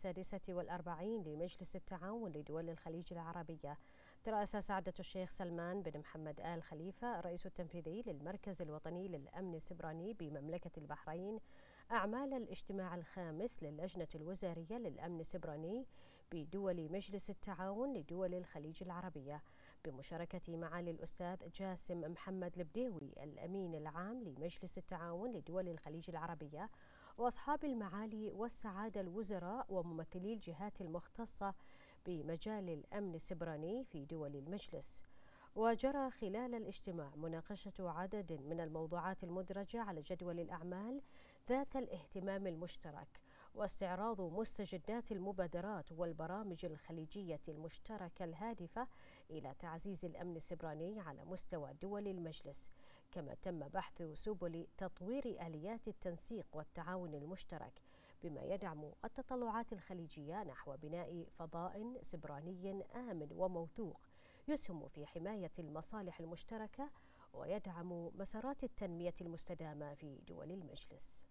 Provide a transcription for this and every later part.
46 لمجلس التعاون لدول الخليج العربية، ترأس سعادة الشيخ سلمان بن محمد آل خليفة الرئيس التنفيذي للمركز الوطني للأمن السبراني بمملكة البحرين أعمال الاجتماع الخامس للجنة الوزارية للأمن السبراني بدول مجلس التعاون لدول الخليج العربية، بمشاركة معالي الأستاذ جاسم محمد البديوي الأمين العام لمجلس التعاون لدول الخليج العربية، وأصحاب المعالي والسعادة الوزراء وممثلي الجهات المختصة بمجال الأمن السبراني في دول المجلس. وجرى خلال الاجتماع مناقشة عدد من الموضوعات المدرجة على جدول الأعمال ذات الاهتمام المشترك، واستعراض مستجدات المبادرات والبرامج الخليجية المشتركة الهادفة إلى تعزيز الأمن السبراني على مستوى دول المجلس، كما تم بحث سبل تطوير آليات التنسيق والتعاون المشترك بما يدعم التطلعات الخليجية نحو بناء فضاء سبراني آمن وموثوق يسهم في حماية المصالح المشتركة ويدعم مسارات التنمية المستدامة في دول المجلس.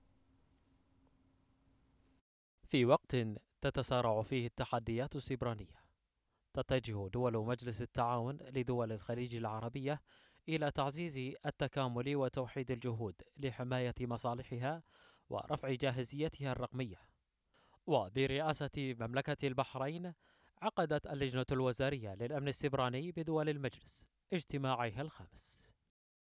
في وقت تتسارع فيه التحديات السبرانية، تتجه دول مجلس التعاون لدول الخليج العربية إلى تعزيز التكامل وتوحيد الجهود لحماية مصالحها ورفع جاهزيتها الرقمية. وبرئاسة مملكة البحرين عقدت اللجنة الوزارية للأمن السبراني بدول المجلس اجتماعها الخامس.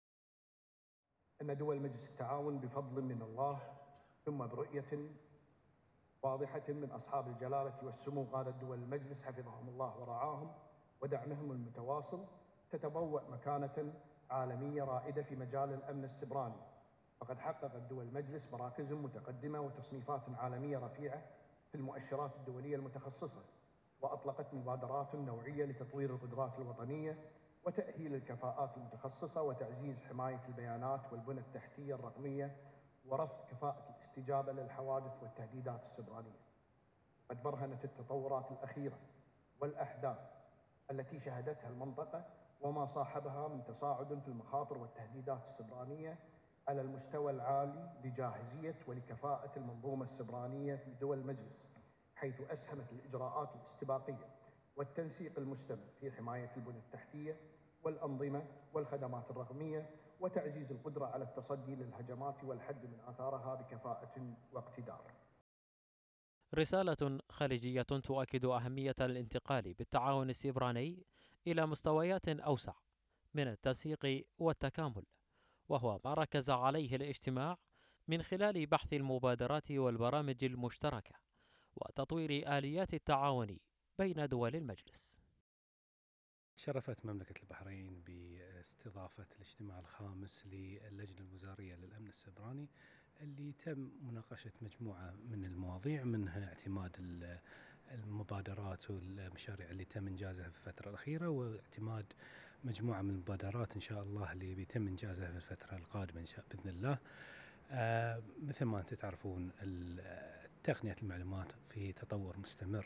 أن دول مجلس التعاون بفضل من الله ثم برؤية واضحة من أصحاب الجلالة والسمو قادة دول المجلس حفظهم الله ورعاهم ودعمهم المتواصل تتبوأ مكانة عالمية رائدة في مجال الأمن السبراني، فقد حققت دول المجلس مراكز متقدمة وتصنيفات عالمية رفيعة في المؤشرات الدولية المتخصصة، وأطلقت مبادرات نوعية لتطوير القدرات الوطنية وتأهيل الكفاءات المتخصصة وتعزيز حماية البيانات والبنى التحتية الرقمية ورفع كفاءة الاستجابة للحوادث والتهديدات السبرانية. قد برهنت التطورات الأخيرة والأحداث التي شهدتها المنطقة وما صاحبها من تصاعد في المخاطر والتهديدات السبرانية على المستوى العالي بجاهزية ولكفاءة المنظومة السبرانية في دول المجلس، حيث أسهمت الإجراءات الاستباقية والتنسيق المستمر في حماية البنى التحتية والأنظمة والخدمات الرقمية وتعزيز القدرة على التصدي للهجمات والحد من آثارها بكفاءة واقتدار. رسالة خليجية تؤكد أهمية الانتقال بالتعاون السبراني إلى مستويات أوسع من التنسيق والتكامل، وهو ما ركز عليه الاجتماع من خلال بحث المبادرات والبرامج المشتركة وتطوير آليات التعاون بين دول المجلس. شرفت مملكة البحرين باستضافة الاجتماع الخامس للجنة الوزارية للأمن السبراني اللي تم مناقشة مجموعة من المواضيع، منها اعتماد المبادرات والمشاريع اللي تم إنجازها في الفترة الأخيرة، واعتماد مجموعة من المبادرات إن شاء الله اللي بيتم إنجازها في الفترة القادمة بإذن الله. مثل ما أنتم تعرفون تقنية المعلومات في تطور مستمر،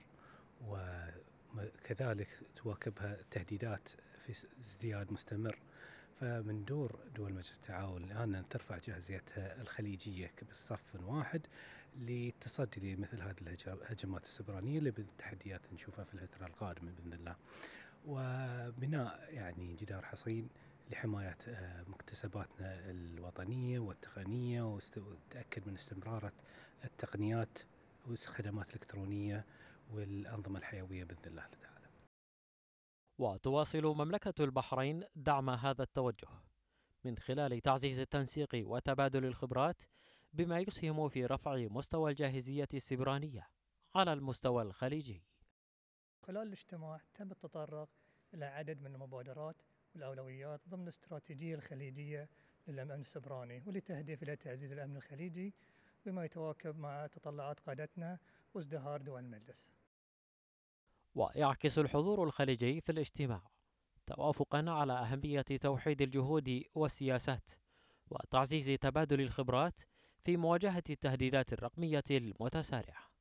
وكذلك تواكبها تهديدات في ازدياد مستمر، فمن دور دول مجلس التعاون الآن ترفع جاهزيتها الخليجية بصف واحد للتصدي لمثل هذه الهجمات السبرانية اللي بالتحديات نشوفها في الفترة القادمة بإذن الله، وبناء جدار حصين لحماية مكتسباتنا الوطنية والتقنية وتأكد من استمرار التقنيات والخدمات الإلكترونية والأنظمة الحيوية بإذن الله تعالى. وتواصل مملكة البحرين دعم هذا التوجه من خلال تعزيز التنسيق وتبادل الخبرات بما يسهم في رفع مستوى الجاهزية السبرانية على المستوى الخليجي. خلال الاجتماع تم التطرق إلى عدد من المبادرات والأولويات ضمن الاستراتيجية الخليجية للأمن السبراني ولتهدف إلى تعزيز الأمن الخليجي بما يتواكب مع تطلعات قادتنا وازدهار دول المجلس. ويعكس الحضور الخليجي في الاجتماع توافقا على أهمية توحيد الجهود والسياسات وتعزيز تبادل الخبرات في مواجهة التهديدات الرقمية المتسارعة.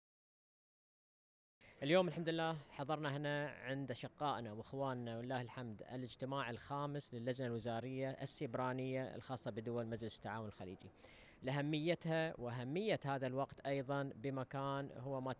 اليوم الحمد لله حضرنا هنا عند أشقائنا وإخواننا ولله الحمد الاجتماع الخامس للجنة الوزارية السبرانية الخاصة بدول مجلس التعاون الخليجي، لأهميتها وأهمية هذا الوقت أيضا بمكان هو ما